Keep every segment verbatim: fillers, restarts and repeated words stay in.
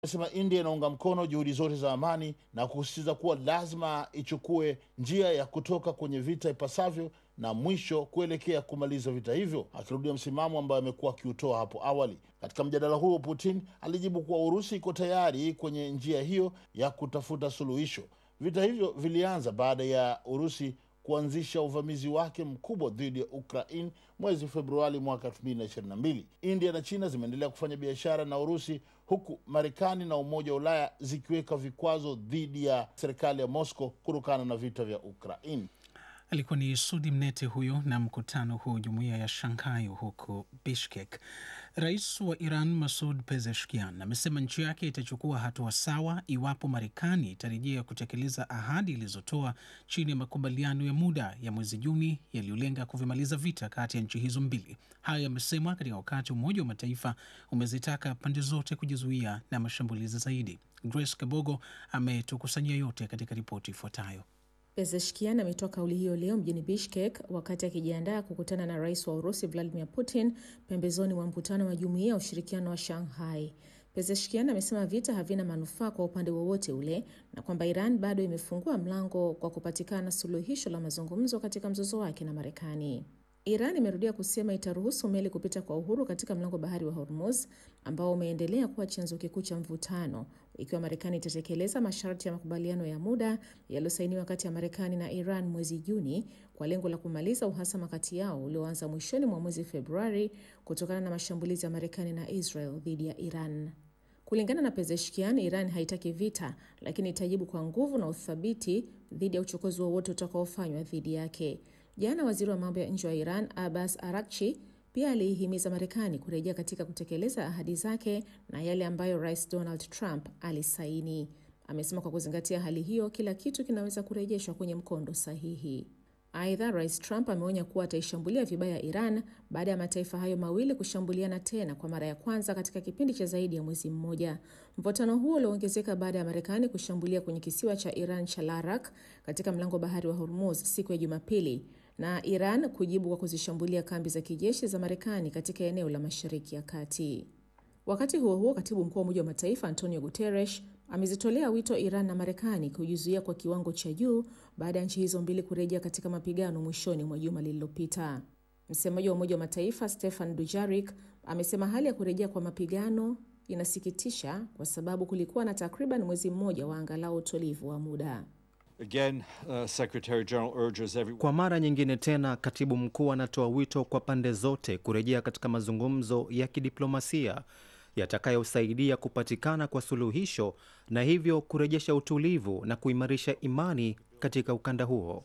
Amesema India inaunga mkono juhudi zote za amani na kusisitiza kuwa lazima ichukue njia ya kutoka kwenye vita ipasavyo na mwisho kuelekea kumaliza vita hivyo, akirudia msimamo ambao amekuwa akiutoa hapo awali. Katika mjadala huo, Putin alijibu kuwa Urusi iko tayari kwenye njia hiyo ya kutafuta suluhisho. Vita hivyo vilianza baada ya Urusi kuanzisha uvamizi wake mkubwa dhidi ya Ukraine mwezi Februari mwaka elfu mbili na ishirini na mbili. India na China zimeendelea kufanya biashara na Urusi, huku Marekani na Umoja wa Ulaya zikiweka vikwazo dhidi ya serikali ya Moscow kutokana na vita vya Ukraine. Alikuwa ni Sudi Mnete huyo na mkutano huu jumuiya ya Shanghai huko Bishkek. Rais wa Iran Masoud Pezeshkian amesema nchi yake itachukua hatua sawa iwapo Marekani itarejea kutekeleza ahadi ilizotoa chini ya makubaliano ya muda ya mwezi Juni yaliyolenga kuvimaliza vita kati ya nchi hizo mbili. Hayo yamesemwa katika wakati Umoja wa Mataifa umezitaka pande zote kujizuia na mashambulizi zaidi. Grace Kabogo ametukusanyia yote katika ripoti ifuatayo. Pezeshkian ametoa kauli hiyo leo mjini Bishkek wakati akijiandaa kukutana na rais wa Urusi Vladimir Putin pembezoni mwa mkutano wa jumuiya ya ushirikiano wa Shanghai. Pezeshkian amesema vita havina manufaa kwa upande wowote ule na kwamba Iran bado imefungua mlango kwa kupatikana suluhisho la mazungumzo katika mzozo wake na Marekani. Iran imerudia kusema itaruhusu meli kupita kwa uhuru katika mlango bahari wa Hormuz ambao umeendelea kuwa chanzo kikuu cha mvutano, ikiwa Marekani itatekeleza masharti ya makubaliano ya muda yaliyosainiwa kati ya Marekani na Iran mwezi Juni kwa lengo la kumaliza uhasama kati yao ulioanza mwishoni mwa mwezi Februari kutokana na mashambulizi ya Marekani na Israel dhidi ya Iran. Kulingana na Pezeshkian, Iran haitaki vita, lakini itajibu kwa nguvu na uthabiti dhidi ya uchokozi wowote utakaofanywa dhidi yake. Jana waziri wa mambo ya nje wa Iran Abbas Araghchi pia aliihimiza Marekani kurejea katika kutekeleza ahadi zake na yale ambayo Rais Donald Trump alisaini. Amesema kwa kuzingatia hali hiyo, kila kitu kinaweza kurejeshwa kwenye mkondo sahihi. Aidha, Rais Trump ameonya kuwa ataishambulia vibaya Iran baada ya mataifa hayo mawili kushambuliana tena kwa mara ya kwanza katika kipindi cha zaidi ya mwezi mmoja. Mvutano huo uliongezeka baada ya Marekani kushambulia kwenye kisiwa cha Iran cha Larak katika mlango bahari wa Hormuz siku ya Jumapili na Iran kujibu kwa kuzishambulia kambi za kijeshi za Marekani katika eneo la Mashariki ya Kati. Wakati huo huo, Katibu Mkuu wa Umoja wa Mataifa Antonio Guterres amezitolea wito Iran na Marekani kujizuia kwa kiwango cha juu baada ya nchi hizo mbili kurejea katika mapigano mwishoni mwa juma lililopita. Msemaji wa Umoja wa Mataifa Stefan Dujarric amesema hali ya kurejea kwa mapigano inasikitisha kwa sababu kulikuwa na takriban mwezi mmoja wa angalau utulivu wa muda. Again, uh, Secretary General urges every... Kwa mara nyingine tena, katibu mkuu anatoa wito kwa pande zote kurejea katika mazungumzo ya kidiplomasia yatakayosaidia kupatikana kwa suluhisho na hivyo kurejesha utulivu na kuimarisha imani katika ukanda huo.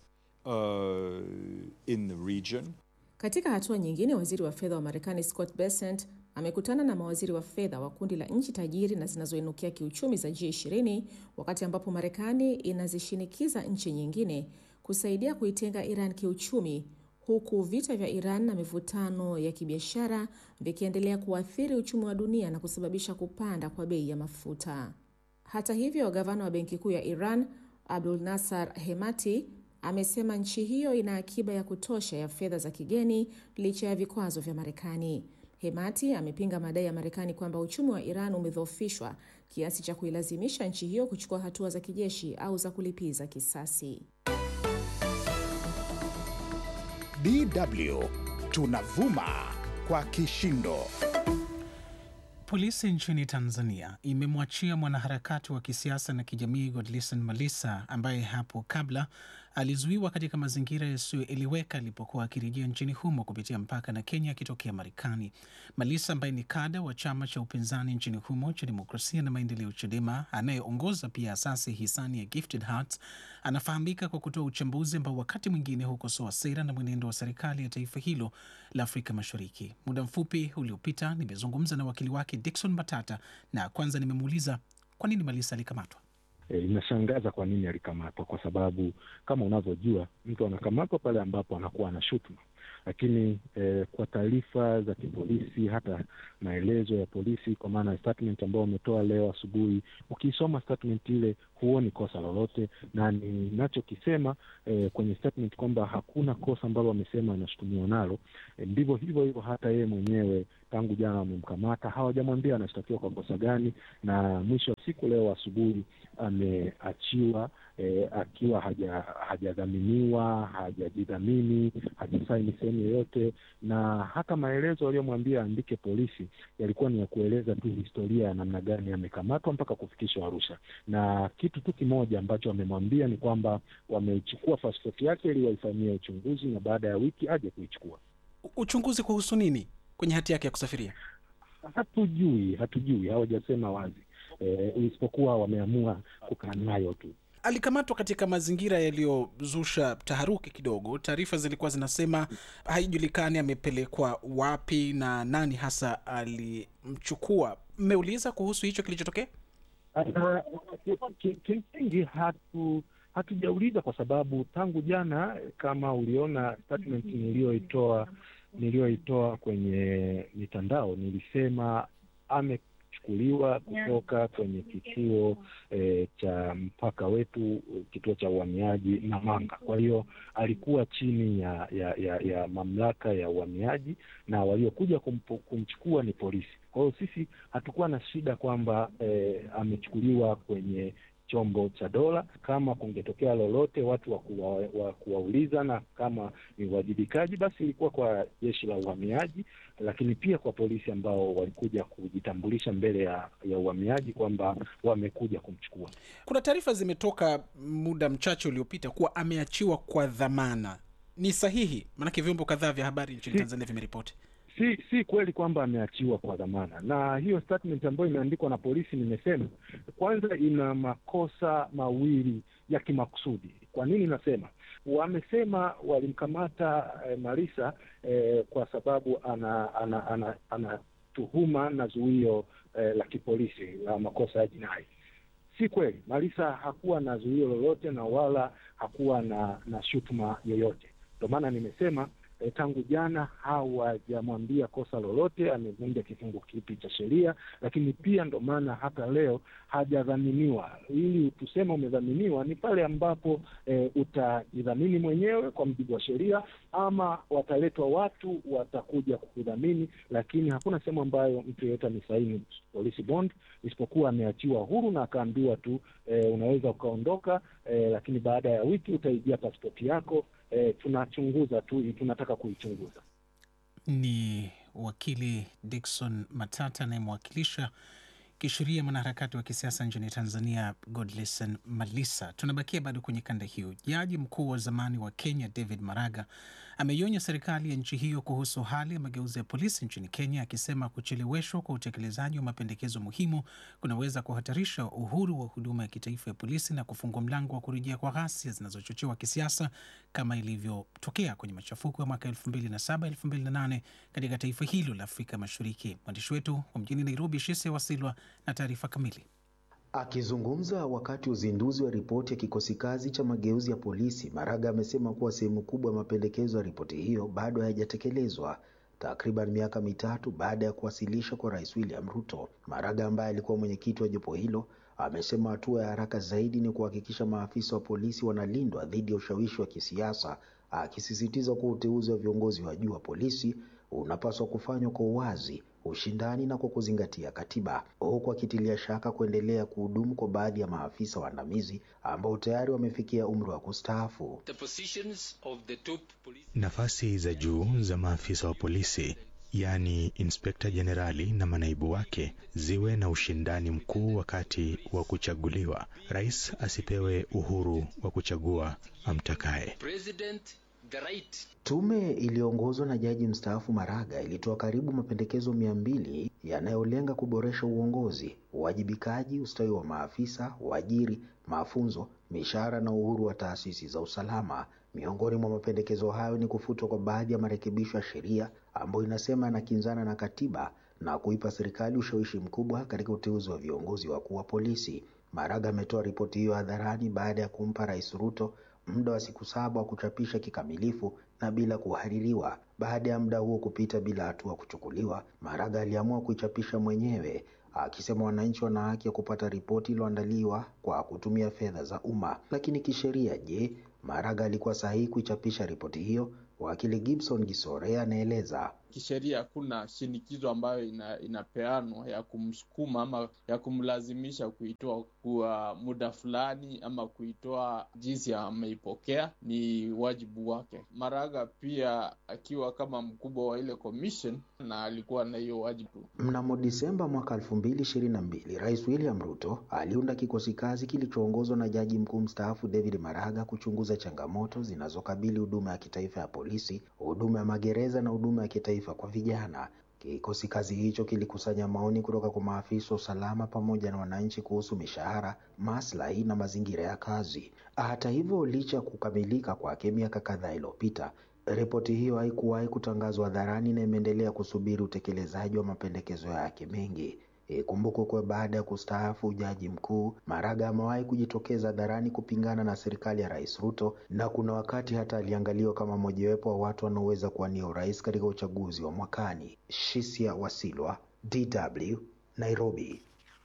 Uh, in the region. Katika hatua nyingine, waziri wa fedha wa Marekani Scott Bessent amekutana na mawaziri wa fedha wa kundi la nchi tajiri na zinazoinukia kiuchumi za G ishirini wakati ambapo Marekani inazishinikiza nchi nyingine kusaidia kuitenga Iran kiuchumi, huku vita vya Iran na mivutano ya kibiashara vikiendelea kuathiri uchumi wa dunia na kusababisha kupanda kwa bei ya mafuta. Hata hivyo, gavana wa Benki Kuu ya Iran Abdul Nasser Hemati amesema nchi hiyo ina akiba ya kutosha ya fedha za kigeni licha ya vikwazo vya Marekani. Hemati amepinga madai ya Marekani kwamba uchumi wa Iran umedhoofishwa kiasi cha kuilazimisha nchi hiyo kuchukua hatua za kijeshi au za kulipiza kisasi. D W tunavuma kwa kishindo. Polisi nchini Tanzania imemwachia mwanaharakati wa kisiasa na kijamii Godlisten Malisa ambaye hapo kabla alizuiwa katika mazingira yasiyoeleweka alipokuwa akirejea nchini humo kupitia mpaka na Kenya akitokea Marekani. Malisa ambaye ni kada wa chama cha upinzani nchini humo cha Demokrasia na Maendeleo Chadema, anayeongoza pia asasi hisani ya Gifted Hearts, anafahamika kwa kutoa uchambuzi ambao wakati mwingine hukosoa sera na mwenendo wa serikali ya taifa hilo la Afrika Mashariki. Muda mfupi uliopita nimezungumza na wakili wake Dickson Matata na kwanza nimemuuliza kwa nini Malisa alikamatwa. E, inashangaza kwa nini alikamatwa, kwa sababu kama unavyojua mtu anakamatwa pale ambapo anakuwa na shutuma, lakini e, kwa taarifa za kipolisi, hata maelezo ya polisi, kwa maana statement ambayo wametoa leo asubuhi, ukisoma statement ile huoni kosa lolote, na ninachokisema e, kwenye statement kwamba hakuna kosa ambalo wamesema anashutumiwa nalo, e, ndivyo hivyo hivyo hata yeye mwenyewe tangu jana wamemkamata, hawajamwambia anashtakiwa kwa kosa gani, na mwisho wa siku leo asubuhi ameachiwa eh, akiwa haja hajadhaminiwa, hajajidhamini, hajasaini sehemu yoyote, na hata maelezo waliyomwambia andike polisi yalikuwa ni ya kueleza tu historia ya namna gani amekamatwa mpaka kufikishwa Arusha. Na kitu tu kimoja ambacho wamemwambia ni kwamba wameichukua passport yake ili waifanyie uchunguzi, na baada ya wiki aje kuichukua. Uchunguzi kuhusu nini kwenye hati yake ya kusafiria? Hatujui, hatujui, hawajasema wazi. E, isipokuwa wameamua kukaa nayo tu. Alikamatwa katika mazingira yaliyozusha taharuki kidogo. Taarifa zilikuwa zinasema haijulikani amepelekwa wapi na nani hasa alimchukua. Mmeuliza kuhusu hicho kilichotokea? Kimsingi hatu hatujauliza kwa sababu tangu jana, kama uliona statement niliyoitoa niliyoitoa kwenye mitandao, nilisema amechukuliwa kutoka kwenye kituo e, cha mpaka wetu, kituo cha uhamiaji Namanga. Kwa hiyo alikuwa chini ya ya, ya ya mamlaka ya uhamiaji, na waliokuja kumchukua ni polisi. Kwa hiyo sisi hatukuwa na shida kwamba e, amechukuliwa kwenye chombo cha dola. Kama kungetokea lolote watu wa, kuwa, wa kuwauliza na kama ni uwajibikaji, basi ilikuwa kwa jeshi la uhamiaji, lakini pia kwa polisi ambao walikuja kujitambulisha mbele ya, ya uhamiaji kwamba wamekuja kumchukua. Kuna taarifa zimetoka muda mchache uliopita kuwa ameachiwa kwa dhamana. Ni sahihi? Maanake vyombo kadhaa vya habari nchini Tanzania vimeripoti. Si si kweli kwamba ameachiwa kwa dhamana, na hiyo statement ambayo imeandikwa na polisi, nimesema kwanza ina makosa mawili ya kimakusudi. Kwa nini nasema? Wamesema walimkamata eh, Marisa eh, kwa sababu ana ana, ana, ana tuhuma na zuio eh, la kipolisi la makosa ya jinai. Si kweli. Marisa hakuwa na zuio lolote na wala hakuwa na na shutuma yoyote. Ndio maana nimesema E, tangu jana hawajamwambia kosa lolote, amevunja kifungu kipi cha sheria, lakini pia ndo maana hata leo hajadhaminiwa. Ili tuseme umedhaminiwa ni pale ambapo e, utajidhamini mwenyewe kwa mujibu wa sheria, ama wataletwa watu watakuja kukudhamini, lakini hakuna sehemu ambayo mtu yeyote amesaini police bond, isipokuwa ameachiwa huru na akaambiwa tu e, unaweza ukaondoka, e, lakini baada ya wiki utaijia pasipoti yako. E, tunachunguza tu, tunataka kuichunguza. Ni wakili Dickson Matata anayemwakilisha kisheria mwanaharakati wa kisiasa nchini Tanzania Godlisten Malisa. Tunabakia bado kwenye kanda hiyo. Jaji mkuu wa zamani wa Kenya David Maraga ameionya serikali ya nchi hiyo kuhusu hali ya mageuzi ya polisi nchini Kenya, akisema kucheleweshwa kwa utekelezaji wa mapendekezo muhimu kunaweza kuhatarisha uhuru wa huduma ya kitaifa ya polisi na kufungua mlango wa kurejea kwa ghasia zinazochochewa kisiasa kama ilivyotokea kwenye machafuko ya mwaka elfu mbili na saba elfu mbili na nane katika taifa hilo la Afrika Mashariki. Mwandishi wetu wa mjini Nairobi Shise Wasilwa na taarifa kamili. Akizungumza wakati uzinduzi wa ripoti ya kikosi kazi cha mageuzi ya polisi, Maraga amesema kuwa sehemu kubwa ya mapendekezo ya ripoti hiyo bado hayajatekelezwa. Takriban miaka mitatu baada ya kuwasilisha kwa Rais William Ruto, Maraga ambaye alikuwa mwenyekiti wa jopo hilo amesema hatua ya haraka zaidi ni kuhakikisha maafisa wa polisi wanalindwa dhidi ya ushawishi wa kisiasa, akisisitiza kuwa uteuzi wa viongozi wa juu wa polisi unapaswa kufanywa kwa uwazi, ushindani na kwa kuzingatia katiba, huku akitilia shaka kuendelea kuhudumu kwa baadhi ya maafisa waandamizi ambao tayari wamefikia umri wa kustaafu. Nafasi za juu za maafisa wa polisi, yani Inspekta Jenerali na manaibu wake, ziwe na ushindani mkuu wakati wa kuchaguliwa. Rais asipewe uhuru wa kuchagua amtakaye. Tume iliyoongozwa na jaji mstaafu Maraga ilitoa karibu mapendekezo mia mbili yanayolenga kuboresha uongozi, uwajibikaji, ustawi wa maafisa, uajiri, mafunzo, mishahara na uhuru wa taasisi za usalama. Miongoni mwa mapendekezo hayo ni kufutwa kwa baadhi ya marekebisho ya sheria ambayo inasema yanakinzana na katiba na kuipa serikali ushawishi mkubwa katika uteuzi wa viongozi wakuu wa polisi. Maraga ametoa ripoti hiyo hadharani baada ya kumpa Rais Ruto muda wa siku saba wa kuchapisha kikamilifu na bila kuhaririwa. Baada ya muda huo kupita bila hatua kuchukuliwa, Maraga aliamua kuichapisha mwenyewe, akisema wananchi wana haki ya kupata ripoti iliyoandaliwa kwa kutumia fedha za umma. Lakini kisheria, je, Maraga alikuwa sahihi kuichapisha ripoti hiyo? Wakili Gibson Gisore anaeleza. kisheria kuna shinikizo ambayo ina, inapeanwa ya kumsukuma ama ya kumlazimisha kuitoa kwa muda fulani ama kuitoa jinsi ameipokea, ni wajibu wake. Maraga pia akiwa kama mkubwa wa ile commission na alikuwa na hiyo wajibu. Mnamo Disemba mwaka elfu mbili ishirini na mbili, Rais William Ruto aliunda kikosi kazi kilichoongozwa na Jaji Mkuu mstaafu David Maraga kuchunguza changamoto zinazokabili huduma ya kitaifa ya polisi, huduma ya magereza na huduma ya kitaifa kwa vijana. Kikosi kazi hicho kilikusanya maoni kutoka kwa maafisa wa usalama pamoja na wananchi kuhusu mishahara, maslahi na mazingira ya kazi. Hata hivyo, licha kukamilika kwake miaka kadhaa iliyopita, ripoti hiyo haikuwahi kutangazwa hadharani na imeendelea kusubiri utekelezaji wa mapendekezo yake mengi. Ikumbukwe kwa baada ya kustaafu Jaji Mkuu, Maraga amewahi kujitokeza hadharani kupingana na serikali ya Rais Ruto, na kuna wakati hata aliangaliwa kama mojawapo wa watu wanaoweza kuwania urais katika uchaguzi wa mwakani. Shisia Wasilwa, D W, Nairobi.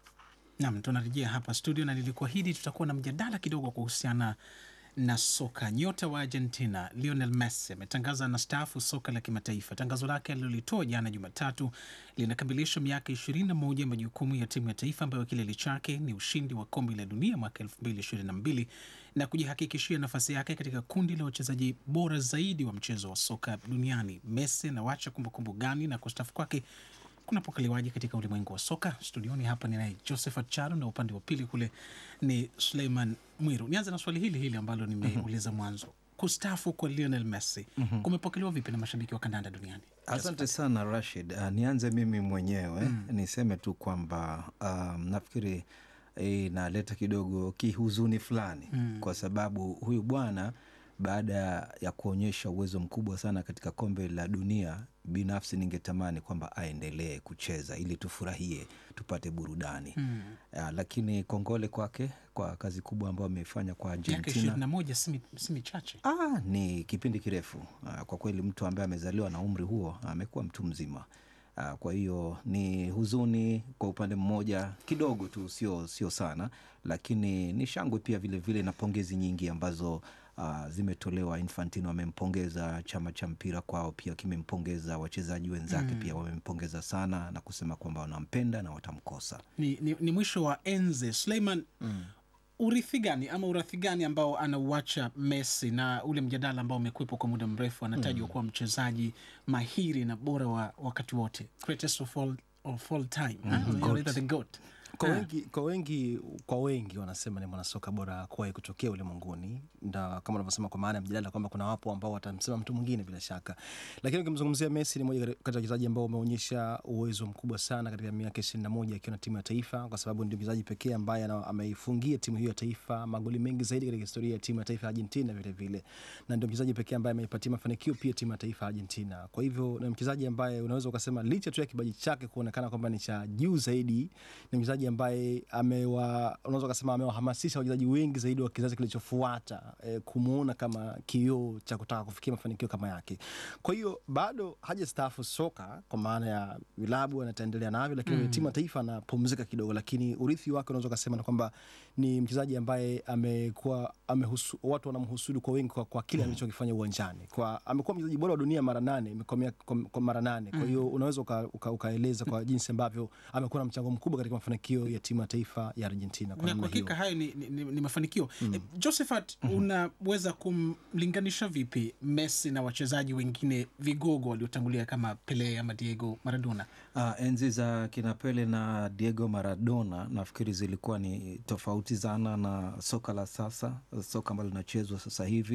Naam, tunarejea hapa studio na nilikuahidi tutakuwa na mjadala kidogo kuhusiana na soka. Nyota wa Argentina Lionel Messi ametangaza anastaafu soka la kimataifa. Tangazo lake alilolitoa jana Jumatatu linakamilisha miaka ishirini na moja majukumu ya timu ya taifa ambayo kilele chake ni ushindi wa kombe la dunia mwaka elfu mbili ishirini na mbili na kujihakikishia nafasi yake katika kundi la wachezaji bora zaidi wa mchezo wa soka duniani. Messi anawacha kumbukumbu gani na kustaafu kwake kunapokelewaje katika ulimwengu wa soka? Studioni hapa ni naye Josephat Charo na upande wa pili kule ni Suleiman Mwiru. Nianze na swali hili hili ambalo nimeuliza mwanzo. Kustaafu kwa Lionel Messi mm-hmm. kumepokelewa vipi na mashabiki wa kandanda duniani? Asante sana Rashid. Uh, nianze mimi mwenyewe mm. niseme tu kwamba um, nafikiri inaleta kidogo kihuzuni fulani mm. kwa sababu huyu bwana baada ya kuonyesha uwezo mkubwa sana katika kombe la dunia, binafsi ningetamani kwamba aendelee kucheza ili tufurahie, tupate burudani. Mm. Ya, lakini kongole kwake kwa kazi kubwa ambayo ameifanya kwa Argentina. ishirini na moja si michache. Ah, ni kipindi kirefu. Ah, kwa kweli mtu ambaye amezaliwa na umri huo amekuwa mtu mzima. Ah, kwa hiyo ni huzuni kwa upande mmoja kidogo tu, sio sio sana, lakini ni shangwe pia vile vile na pongezi nyingi ambazo Uh, zimetolewa. Infantino amempongeza, chama cha mpira kwao pia kimempongeza, wachezaji wenzake mm. pia wamempongeza sana na kusema kwamba wanampenda na watamkosa. Ni, ni, ni mwisho wa enzi. Suleiman, mm. urithi gani ama urathi gani ambao anauacha Messi na ule mjadala ambao umekuwepo kwa muda mrefu, anatajwa mm. kuwa mchezaji mahiri na bora wa wakati wote, greatest of all, of all time, mm-hmm. ah, the GOAT. Kwa wengi, kwa wengi kwa wengi wanasema ni mwanasoka bora kuwahi kutokea ulimwenguni, na kama unavyosema kwa maana ya mjadala kwamba kuna wapo ambao watamsema mtu mwingine bila shaka. Lakini ukimzungumzia Messi, ni mmoja kati ya wachezaji ambao wameonyesha uwezo mkubwa sana katika miaka ishirini na moja akiwa na timu ya taifa, kwa sababu ndio mchezaji pekee ambaye ameifungia timu hiyo ya taifa magoli mengi zaidi katika historia ya timu ya taifa ya Argentina vile vile. Na ndio mchezaji pekee ambaye ameipatia mafanikio pia timu ya taifa ya Argentina. Kwa hivyo ni mchezaji ambaye unaweza ukasema licha tu ya kipaji chake kuonekana kwamba ni cha juu zaidi, ni mchezaji ambaye amewa unaweza kusema amewahamasisha wachezaji wengi zaidi wa kizazi kilichofuata e, kumuona kama kioo cha kutaka kufikia mafanikio kama yake. Kwa hiyo bado hajastaafu soka kwa maana ya vilabu anataendelea navyo, lakini mm. timu ya taifa anapumzika kidogo, lakini urithi wake unaweza kusema na kwamba ni mchezaji ambaye amekuwa amehusu, watu wanamhusudu kwa wengi kwa, kwa kile alichokifanya uwanjani. Kwa amekuwa mchezaji bora wa dunia mara nane, imekomea kwa mara nane. Kwa hiyo unaweza uka, uka, ukaeleza kwa jinsi ambavyo amekuwa na mchango mkubwa katika mafanikio ya timu ya taifa ya Argentina. Kwa na hakika hayo ni, ni, ni, ni mafanikio. Mm. E, Josephat, mm-hmm. unaweza kumlinganisha vipi Messi na wachezaji wengine vigogo waliotangulia kama Pele ama Diego Maradona? Ah, enzi za kina Pele na Diego Maradona nafikiri zilikuwa ni tofauti sana na soka la sasa, soka ambalo linachezwa sasa hivi,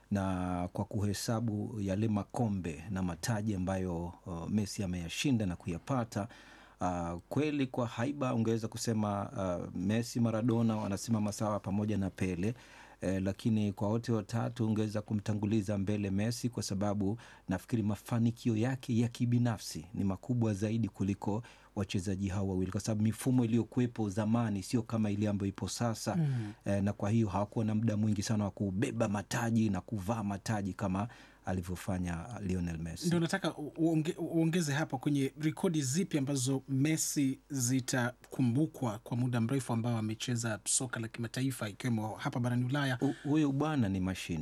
na kwa kuhesabu yale makombe na mataji ambayo uh, Messi ameyashinda na kuyapata, Uh, kweli kwa haiba ungeweza kusema uh, Messi, Maradona wanasimama sawa pamoja na Pele, eh, lakini kwa wote watatu ungeweza kumtanguliza mbele Messi, kwa sababu nafikiri mafanikio yake ya kibinafsi ni makubwa zaidi kuliko wachezaji hao wawili, kwa sababu mifumo iliyokuwepo zamani sio kama ile ambayo ipo sasa. Mm. Eh, na kwa hiyo hawakuwa na muda mwingi sana wa kubeba mataji na kuvaa mataji kama alivyofanya Lionel Messi. Ndio nataka uonge, uongeze hapa kwenye rekodi zipi ambazo Messi zitakumbukwa kwa muda mrefu ambao amecheza soka la kimataifa ikiwemo hapa barani Ulaya. Huyo bwana ni mashine.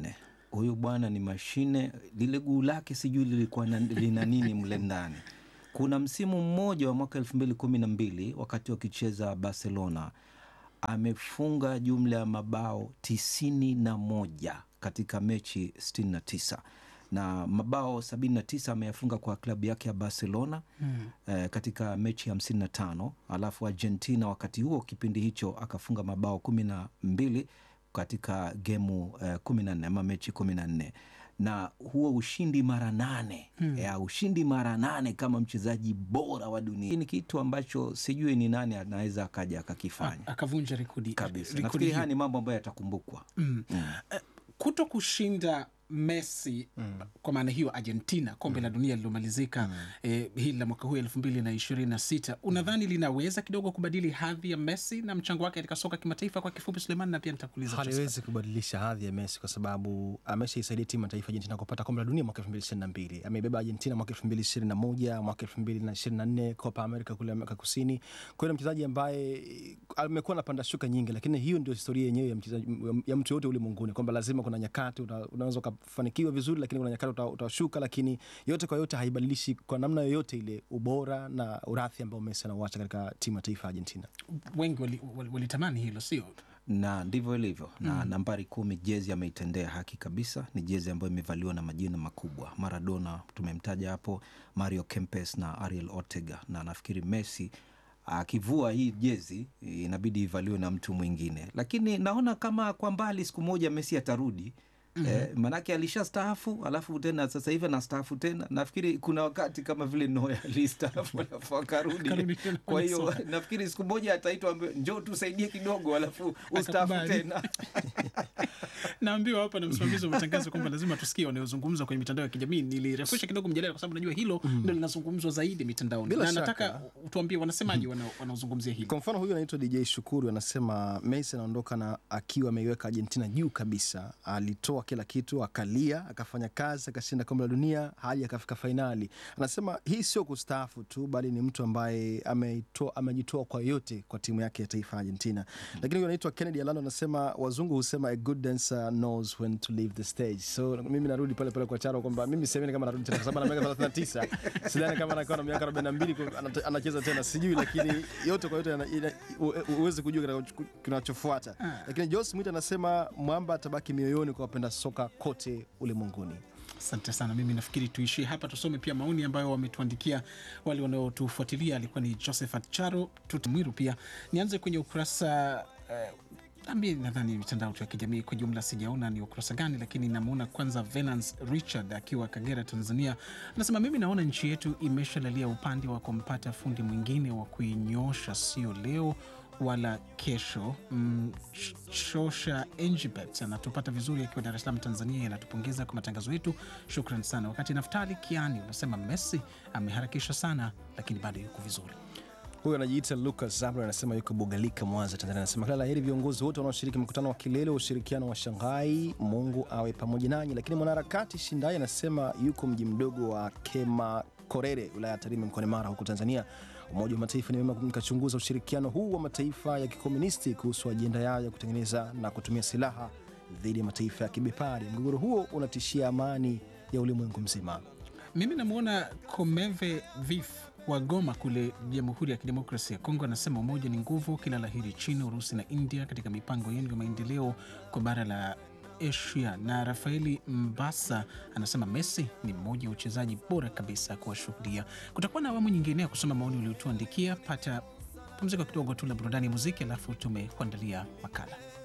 Huyu bwana ni mashine, lile guu lake sijui lilikuwa na- lina nini mle ndani. Kuna msimu mmoja wa mwaka elfu mbili kumi na mbili wakati wakicheza Barcelona, amefunga jumla ya mabao tisini na moja katika mechi sitini na tisa na mabao sabini na tisa ameyafunga kwa klabu yake ya Barcelona Mm. eh, katika mechi hamsini na tano. Alafu Argentina wakati huo kipindi hicho akafunga mabao kumi na mbili katika gemu eh, kumi na nne ama mechi kumi na nne, na huo ushindi mara nane Hmm. ya ushindi mara nane kama mchezaji bora wa dunia. Hii ni kitu ambacho sijui ni nani anaweza akaja akakifanya A- akavunja rekodi kabisa. rekodi Nafikiri haya hiyo. ni mambo ambayo yatakumbukwa. Mm. Mm. Eh, kuto kushinda Messi kwa maana hiyo Argentina kombe la dunia lilomalizika eh, hili la mwaka huu elfu mbili na ishirini na sita, unadhani linaweza kidogo kubadili hadhi ya Messi na mchango wake katika soka kimataifa? Kwa kifupi Suleiman, na pia nitakuuliza haliwezi kubadilisha hadhi ya Messi kwa sababu ameshaisaidia timu ya taifa Argentina kupata kombe la dunia mwaka elfu mbili ishirini na mbili. Ameibeba Argentina mwaka elfu mbili ishirini na moja, mwaka elfu mbili ishirini na nne Copa America kule Amerika Kusini. Kwa hiyo mchezaji ambaye amekuwa na panda shuka nyingi, lakini hiyo ndio historia yenyewe ya mchezaji ya mtu yote ulimwenguni, kwamba lazima kuna nyakati una, unaweza ukafanikiwa vizuri, lakini kuna nyakati uta- utashuka, lakini yote kwa yote haibadilishi kwa namna yoyote ile ubora na urathi ambao Messi anauacha katika timu ya taifa ya Argentina. wengi walitamani wali, walitamani hilo, sio? Na ndivyo ilivyo na Mm. nambari kumi, jezi ameitendea haki kabisa. Ni jezi ambayo imevaliwa na majina makubwa. Maradona tumemtaja hapo, Mario Kempes na Ariel Ortega, na nafikiri Messi akivua hii jezi inabidi ivaliwe na mtu mwingine, lakini naona kama kwa mbali siku moja Messi atarudi. Mhm. Eh, manake alisha staafu alafu tena sasa hivi na staafu tena. Nafikiri kuna wakati kama vile Neuer alistaafu alafu akarudi. Akarudi tena Kwa kwenye hiyo soka. nafikiri siku moja ataitwa ambe- njoo tusaidie kidogo alafu ustaafu Akakubali. tena. Naambiwa hapa na msimamizi wa matangazo kwamba lazima tusikie wanayozungumza kwenye mitandao ya kijamii. Nilirefusha kidogo mjadala kwa sababu najua hilo ndio linazungumzwa zaidi mitandaoni, Bila na shaka. nataka utuambie wanasemaje wana- wanaozungumzia hilo. Kwa mfano huyu anaitwa D J Shukuru anasema Messi anaondoka na akiwa ameiweka Argentina juu kabisa. Alitoa kila kitu, akalia, akafanya kazi, akashinda kombe la dunia hadi akafika fainali. Anasema hii sio kustaafu tu, bali ni mtu ambaye ameitoa amejitoa kwa yote kwa timu yake ya taifa ya Argentina. Lakini huyu anaitwa Kennedy Alano anasema wazungu husema a good dancer knows when to leave the stage. So mimi narudi pale pale kwa Charo kwamba mimi siamini kama narudi tena kwa sababu ana miaka thelathini na tisa. Sidhani kama anakuwa na miaka arobaini na mbili kwa- anata- anacheza tena, sijui, lakini yote kwa yote ana- ina- u- uweze kujua kinacho- kinachofuata. Lakini Joss Mwita anasema mwamba atabaki mioyoni kwa wapenda soka kote ulimwenguni. Asante sana. Mimi nafikiri tuishie hapa, tusome pia maoni ambayo wametuandikia wale wanaotufuatilia. Alikuwa ni Josephat Charo Tutumwiru. Pia nianze kwenye ukurasa eh, ambi nadhani mitandao tu ya kijamii kwa jumla sijaona ni ukurasa gani, lakini namuona kwanza Venance Richard akiwa Kagera, Tanzania, anasema mimi naona nchi yetu imeshalalia upande wa kumpata fundi mwingine wa kuinyosha, sio leo wala kesho. Mm, Ch- Shosha Engibet anatupata vizuri akiwa Dar es Salaam, Tanzania, anatupongeza kwa matangazo yetu, shukran sana. Wakati Naftali Kiani unasema Messi ameharakisha sana, lakini bado yuko vizuri. Huyu anajiita Lucas Zabra anasema yuko Bugalika, Mwanza, Tanzania. Anasema kila laheri viongozi wote wanaoshiriki mkutano wa kilele wa ushirikiano wa Shanghai, Mungu awe pamoja nanyi. Lakini mwanaharakati Shindai anasema yuko mji mdogo wa Kema Korere, wilaya ya Tarime, mkoani Mara, huko Tanzania. Umoja wa Mataifa ni vyema mkachunguza ushirikiano huu wa mataifa ya kikomunisti kuhusu ajenda yao ya kutengeneza na kutumia silaha dhidi ya mataifa ya kibepari. Mgogoro huo unatishia amani ya ulimwengu mzima. Mimi namwona Komeve Vif wa Goma kule Jamhuri ya Kidemokrasia ya Kongo, anasema umoja ni nguvu, kila laheri China, Urusi na India katika mipango yenu ya maendeleo kwa bara la Asia. Na Rafaeli Mbasa anasema Messi ni mmoja wa uchezaji bora kabisa kuwashuhudia. Kutakuwa na awamu nyingine ya kusoma maoni uliotuandikia. Pata pumziko kidogo tu la burudani ya muziki, alafu tumekuandalia makala.